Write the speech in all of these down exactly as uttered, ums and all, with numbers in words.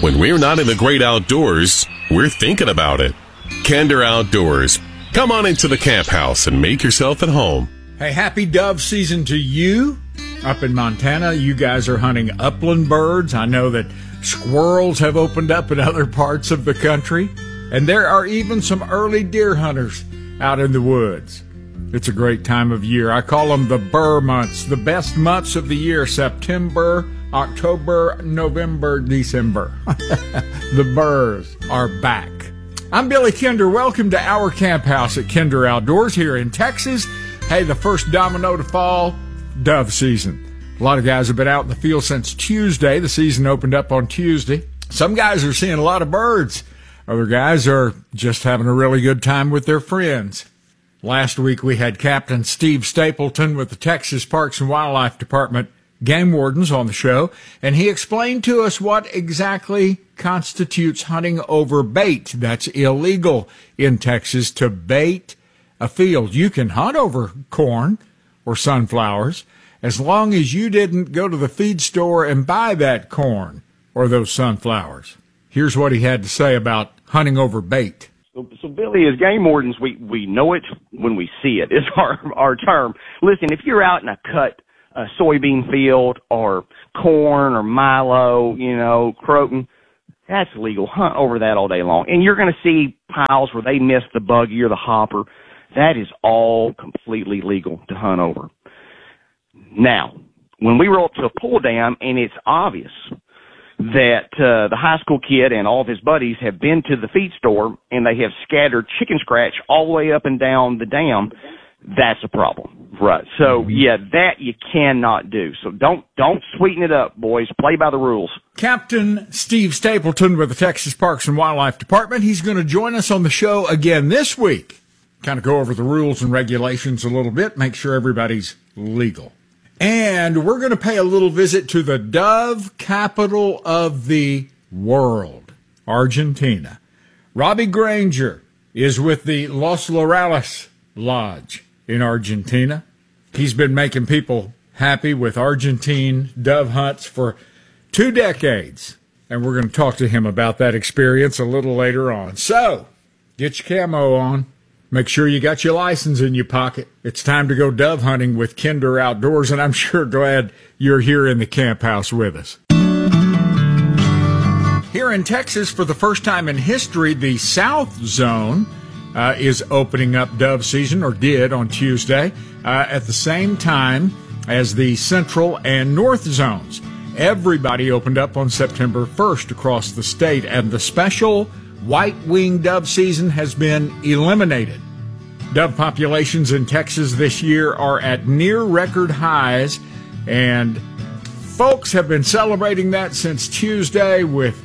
When we're not in the great outdoors, we're thinking about it. Kinder Outdoors. Come on into the camp house and make yourself at home. Hey, happy dove season to you. Up in Montana, you guys are hunting upland birds. I know that squirrels have opened up in other parts of the country. And there are even some early deer hunters out in the woods. It's a great time of year. I call them the burr months, the best months of the year, September, October, November, December. The burrs are back. I'm Billy Kinder. Welcome to our camp house at Kinder Outdoors here in Texas. Hey, the first domino to fall, dove season. A lot of guys have been out in the field since Tuesday. The season opened up on Tuesday. Some guys are seeing a lot of birds. Other guys are just having a really good time with their friends. Last week we had Captain Steve Stapleton with the Texas Parks and Wildlife Department game wardens on the show, and he explained to us what exactly constitutes hunting over bait. That's illegal in Texas to bait a field. You can hunt over corn or sunflowers as long as you didn't go to the feed store and buy that corn or those sunflowers. Here's what he had to say about hunting over bait. So, so Billy, as game wardens, we, we know it when we see it, is our, our term. Listen, if you're out in a cut uh, soybean field or corn or milo, you know, croton, that's legal. Hunt over that all day long. And you're going to see piles where they miss the buggy or the hopper. That is all completely legal to hunt over. Now, when we roll up to a pull dam and it's obvious that uh, the high school kid and all of his buddies have been to the feed store and they have scattered chicken scratch all the way up and down the dam, that's a problem. Right. So, yeah, that you cannot do. So don't don't sweeten it up, boys. Play by the rules. Captain Steve Stapleton with the Texas Parks and Wildlife Department. He's going to join us on the show again this week. Kind of go over the rules and regulations a little bit, make sure everybody's legal. And we're going to pay a little visit to the dove capital of the world, Argentina. Robbie Granger is with the Los Laurales Lodge in Argentina. He's been making people happy with Argentine dove hunts for two decades. And we're going to talk to him about that experience a little later on. So, get your camo on. Make sure you got your license in your pocket. It's time to go dove hunting with Kinder Outdoors, and I'm sure glad you're here in the camp house with us. Here in Texas, for the first time in history, the South Zone uh, is opening up dove season, or did on Tuesday, uh, at the same time as the Central and North Zones. Everybody opened up on September first across the state, and the special white-winged dove season has been eliminated. Dove populations in Texas this year are at near record highs, and folks have been celebrating that since Tuesday with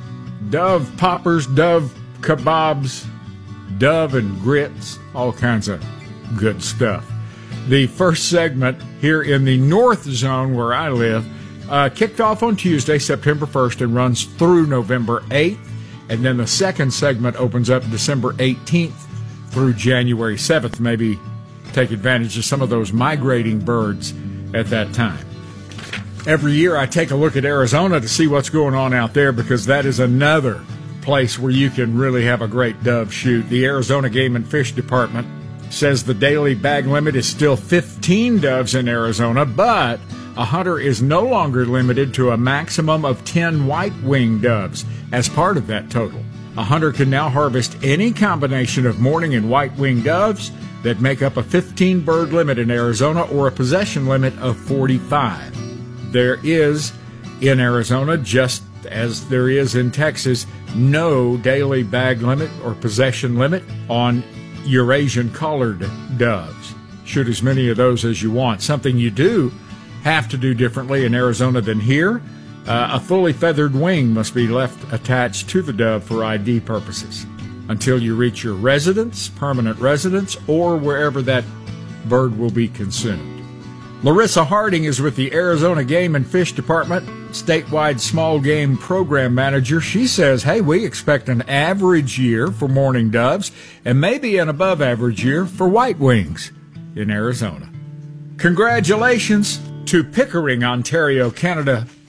dove poppers, dove kebabs, dove and grits, all kinds of good stuff. The first segment here in the North Zone where I live uh, kicked off on Tuesday, September first, and runs through November eighth. And then the second segment opens up December eighteenth through January seventh. Maybe take advantage of some of those migrating birds at that time. Every year I take a look at Arizona to see what's going on out there, because that is another place where you can really have a great dove shoot. The Arizona Game and Fish Department says the daily bag limit is still fifteen doves in Arizona, but a hunter is no longer limited to a maximum of ten white-winged doves as part of that total. A hunter can now harvest any combination of mourning and white-winged doves that make up a fifteen-bird limit in Arizona, or a possession limit of forty-five. There is, in Arizona, just as there is in Texas, no daily bag limit or possession limit on Eurasian collared doves. Shoot as many of those as you want. Something you do have to do differently in Arizona than here. Uh, a fully feathered wing must be left attached to the dove for I D purposes until you reach your residence, permanent residence, or wherever that bird will be consumed. Larissa Harding is with the Arizona Game and Fish Department, statewide small game program manager. She says, hey, we expect an average year for mourning doves and maybe an above average year for white wings in Arizona. Congratulations to Pickering, Ontario, Canada,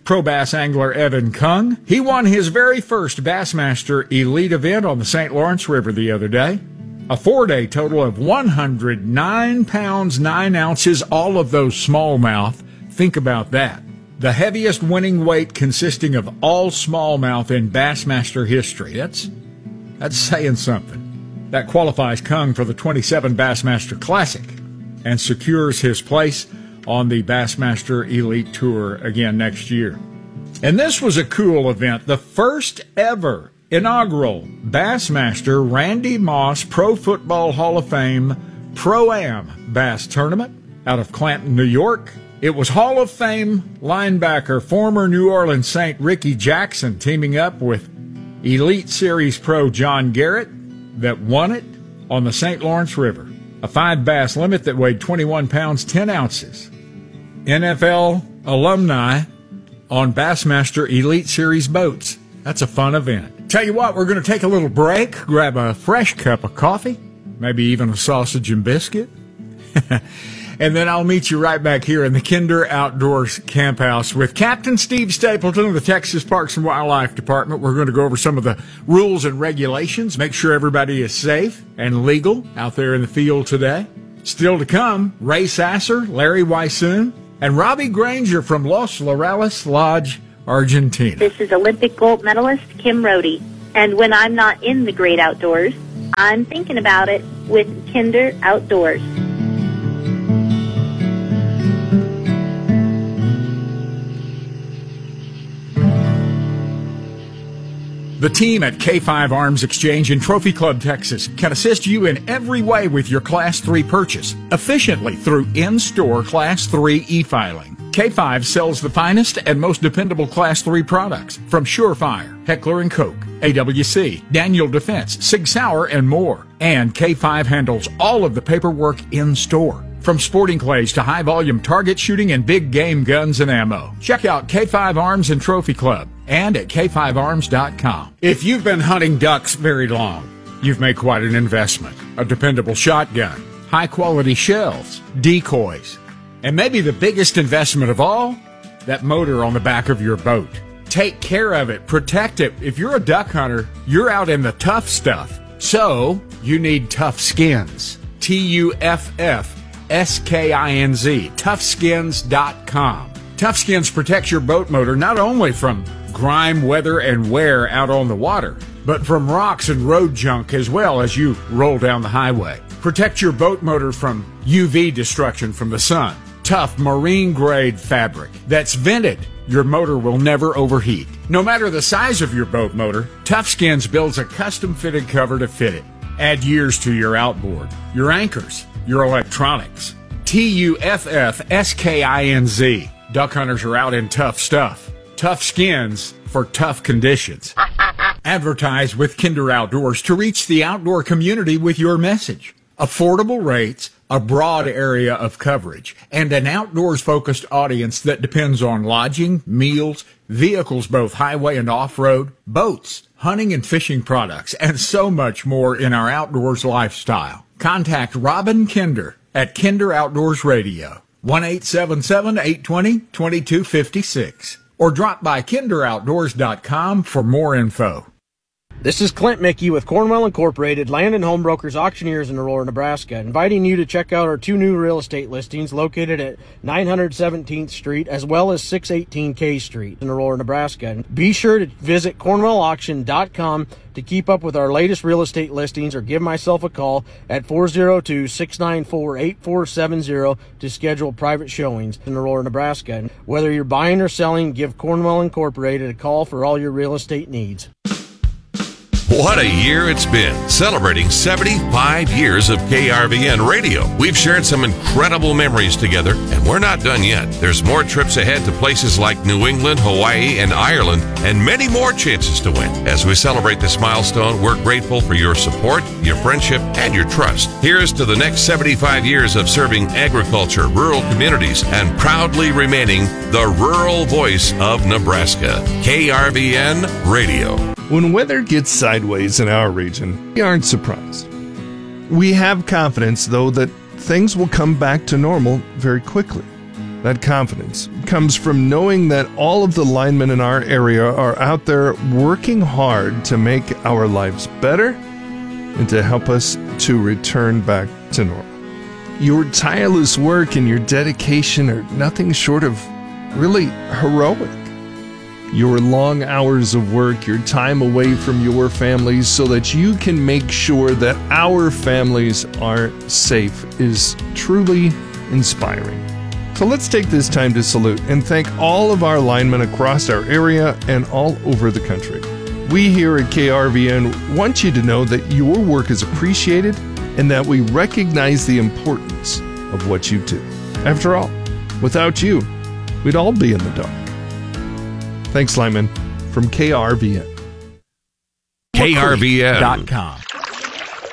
Pro bass angler Evan Kung. He won his very first Bassmaster Elite event on the Saint Lawrence River the other day. A four-day total of one hundred nine pounds, nine ounces, all of those smallmouth. Think about that. The heaviest winning weight consisting of all smallmouth in Bassmaster history. That's, that's saying something. That qualifies Kung for the twenty-seven Bassmaster Classic and secures his place on the Bassmaster Elite Tour again next year. And this was a cool event, the first ever inaugural Bassmaster Randy Moss Pro Football Hall of Fame Pro-Am Bass Tournament out of Clanton, New York. It was Hall of Fame linebacker, former New Orleans Saint Ricky Jackson, teaming up with Elite Series Pro John Garrett that won it on the Saint Lawrence River. A five bass limit that weighed twenty-one pounds, ten ounces. N F L alumni on Bassmaster Elite Series boats. That's a fun event. Tell you what, we're going to take a little break, grab a fresh cup of coffee, maybe even a sausage and biscuit. And then I'll meet you right back here in the Kinder Outdoors Camp House with Captain Steve Stapleton of the Texas Parks and Wildlife Department. We're going to go over some of the rules and regulations, make sure everybody is safe and legal out there in the field today. Still to come, Ray Sasser, Larry Weissoon, and Robbie Granger from Los Laurales Lodge, Argentina. This is Olympic gold medalist Kim Rohde. And when I'm not in the great outdoors, I'm thinking about it with Kinder Outdoors. The team at K five Arms Exchange in Trophy Club, Texas, can assist you in every way with your Class three purchase, efficiently through in-store Class three e-filing. K five sells the finest and most dependable Class three products from Surefire, Heckler and Koch, A W C, Daniel Defense, Sig Sauer, and more. And K five handles all of the paperwork in-store, from sporting clays to high-volume target shooting and big game guns and ammo. Check out K five Arms and Trophy Club and at K five arms dot com. If you've been hunting ducks very long, you've made quite an investment. A dependable shotgun, high-quality shells, decoys, and maybe the biggest investment of all, that motor on the back of your boat. Take care of it, protect it. If you're a duck hunter, you're out in the tough stuff. So, you need Tough Skins. T U F F S K I N Z, tough skins dot com. Tough Skins protects your boat motor not only from grime, weather, and wear out on the water, but from rocks and road junk as well as you roll down the highway. Protect your boat motor from U V destruction from the sun. Tough marine-grade fabric that's vented. Your motor will never overheat. No matter the size of your boat motor, Tough Skins builds a custom-fitted cover to fit it. Add years to your outboard, your anchors, your electronics. T U F F S K I N Z. Duck hunters are out in tough stuff. Tough Skins for tough conditions. Advertise with Kinder Outdoors to reach the outdoor community with your message. Affordable rates, a broad area of coverage, and an outdoors-focused audience that depends on lodging, meals, vehicles both highway and off-road, boats, hunting and fishing products, and so much more in our outdoors lifestyle. Contact Robin Kinder at Kinder Outdoors Radio, one eight seven seven, eight two zero, two two five six, or drop by kinder outdoors dot com for more info. This is Clint Mickey with Cornwell Incorporated, Land and Home Brokers Auctioneers in Aurora, Nebraska, inviting you to check out our two new real estate listings located at nine hundred seventeenth Street as well as six eighteen K Street in Aurora, Nebraska. And be sure to visit cornwell auction dot com to keep up with our latest real estate listings or give myself a call at four oh two, six nine four, eight four seven zero to schedule private showings in Aurora, Nebraska. And whether you're buying or selling, give Cornwell Incorporated a call for all your real estate needs. What a year it's been, celebrating seventy-five years of K R V N radio. We've shared some incredible memories together, and we're not done yet. There's more trips ahead to places like New England, Hawaii, and Ireland, and many more chances to win. As we celebrate this milestone, we're grateful for your support, your friendship, and your trust. Here's to the next seventy-five years of serving agriculture, rural communities, and proudly remaining the rural voice of Nebraska. K R V N Radio. When weather gets sideways in our region, we aren't surprised. We have confidence, though, that things will come back to normal very quickly. That confidence comes from knowing that all of the linemen in our area are out there working hard to make our lives better and to help us to return back to normal. Your tireless work and your dedication are nothing short of really heroic. Your long hours of work, your time away from your families so that you can make sure that our families are safe is truly inspiring. So let's take this time to salute and thank all of our linemen across our area and all over the country. We here at K R V N want you to know that your work is appreciated and that we recognize the importance of what you do. After all, without you, we'd all be in the dark. Thanks, linemen, from K R V N. K R V N dot com.